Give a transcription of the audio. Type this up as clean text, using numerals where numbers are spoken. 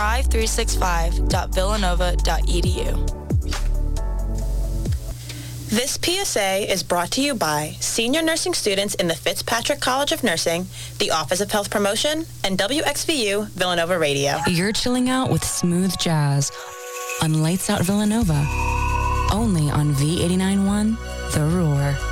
thrive365.villanova.edu. This PSA is brought to you by senior nursing students in the Fitzpatrick College of Nursing, the Office of Health Promotion, and WXVU Villanova Radio. You're chilling out with smooth jazz on Lights Out Villanova, only on V89.1 The Roar.